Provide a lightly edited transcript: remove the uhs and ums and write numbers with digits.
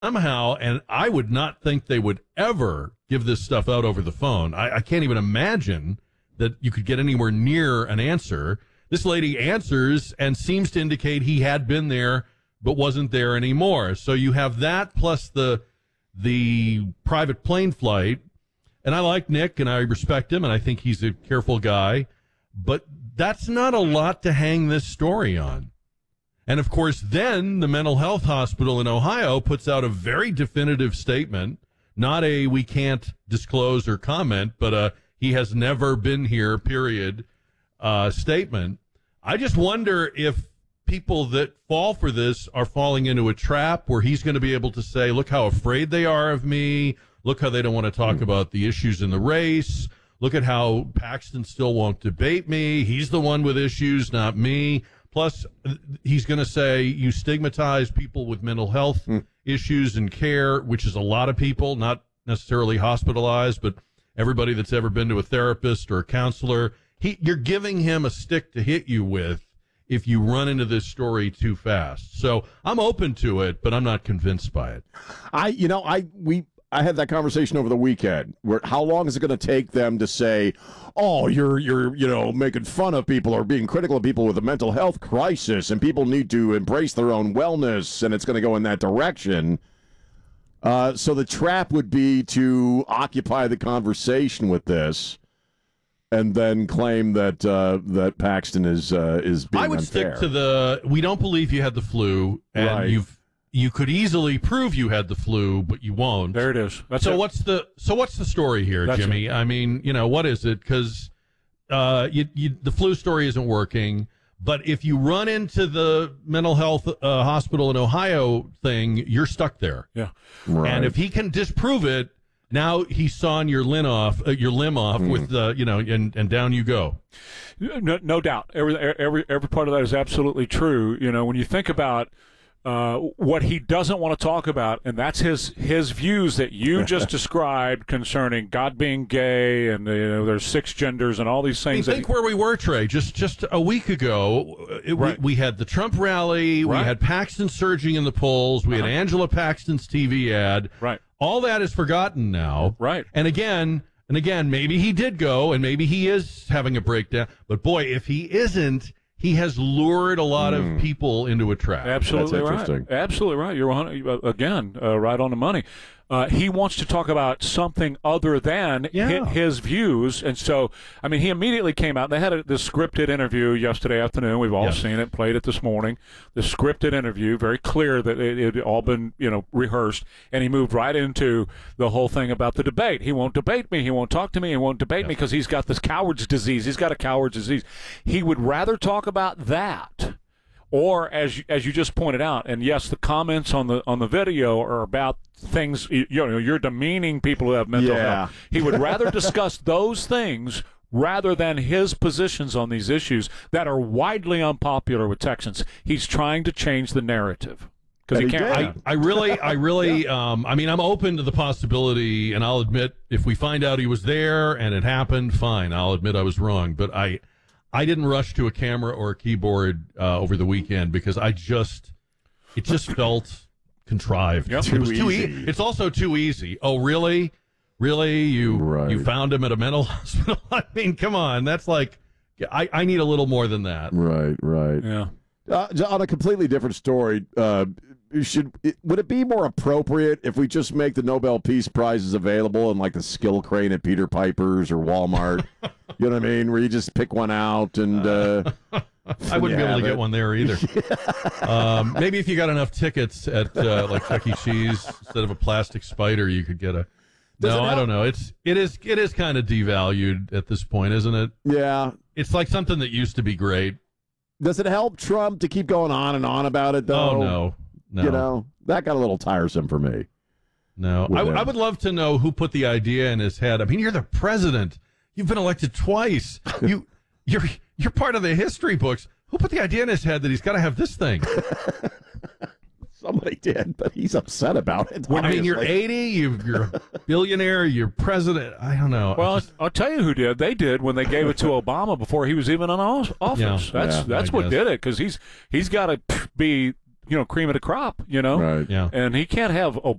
somehow, and I would not think they would ever give this stuff out over the phone. I can't even imagine that you could get anywhere near an answer. This lady answers and seems to indicate he had been there but wasn't there anymore. So you have that plus the private plane flight. And I like Nick, and I respect him, and I think he's a careful guy. But that's not a lot to hang this story on. And, of course, then the mental health hospital in Ohio puts out a very definitive statement, not a we can't disclose or comment, but he has never been here, period, statement. I just wonder if people that fall for this are falling into a trap where he's going to be able to say, look how afraid they are of me. Look how they don't want to talk about the issues in the race. Look at how Paxton still won't debate me. He's the one with issues, not me. Plus, he's going to say you stigmatize people with mental health issues and care, which is a lot of people, not necessarily hospitalized, but everybody that's ever been to a therapist or a counselor. You're giving him a stick to hit you with if you run into this story too fast. So I'm open to it, but I'm not convinced by it. I had that conversation over the weekend where how long is it going to take them to say, oh, you're making fun of people or being critical of people with a mental health crisis and people need to embrace their own wellness and it's going to go in that direction. So the trap would be to occupy the conversation with this and then claim that Paxton is being unfair. I would stick to we don't believe you had the flu and right. You could easily prove you had the flu, but you won't. There it is. What's the story here, Jimmy? I mean, what is it? Because the flu story isn't working. But if you run into the mental health hospital in Ohio thing, you're stuck there. Yeah. Right. And if he can disprove it, now he's sawing your limb off with and down you go. No doubt. Every part of that is absolutely true. When you think about what he doesn't want to talk about, and that's his views that you just described concerning God being gay and there's 6 genders and all these things. Think where we were, Trey. Just a week ago, we had the Trump rally, we had Paxton surging in the polls, we had Angela Paxton's TV ad. Right. All that is forgotten now. Right. And again, maybe he did go, and maybe he is having a breakdown. But boy, if he isn't, he has lured a lot of people into a trap. Absolutely That's right. Absolutely right. You're right on the money. He wants to talk about something other than his views. And so, he immediately came out. They had this scripted interview yesterday afternoon. We've all seen it, played it this morning. The scripted interview, very clear that it had all been, rehearsed. And he moved right into the whole thing about the debate. He won't debate me. He won't talk to me. He won't debate me because he's got this coward's disease. He's got a coward's disease. He would rather talk about that. Or as you just pointed out, and yes, the comments on the video are about things you're demeaning people who have mental health. He would rather discuss those things rather than his positions on these issues that are widely unpopular with Texans. He's trying to change the narrative. Because he can't. I really, I'm open to the possibility, and I'll admit if we find out he was there and it happened, fine. I'll admit I was wrong, but I didn't rush to a camera or a keyboard over the weekend because it just felt contrived. Yep. It was too easy. It's also too easy. Oh, really? Really? You found him at a mental hospital? I mean, come on. That's like, I need a little more than that. Right. Yeah. On a completely different story, would it be more appropriate if we just make the Nobel Peace Prizes available in like the skill crane at Peter Piper's or Walmart? You know what I mean? Where you just pick one out and I wouldn't be able to get one there either. Maybe if you got enough tickets at like Chuck E. Cheese instead of a plastic spider, you could get a. No, I don't know. It is kind of devalued at this point, isn't it? Yeah. It's like something that used to be great. Does it help Trump to keep going on and on about it, though? Oh, no. That got a little tiresome for me. No. I would love to know who put the idea in his head. I mean, you're the president. You've been elected twice. You're part of the history books. Who put the idea in his head that he's got to have this thing? Somebody did, but he's upset about it. I mean, you're 80, you're a billionaire, you're president. I don't know. Well, I'll tell you who did. They did when they gave it to Obama before he was even in office. Yeah, That's what did it, because he's got to be cream of the crop, Right. Yeah. and he can't have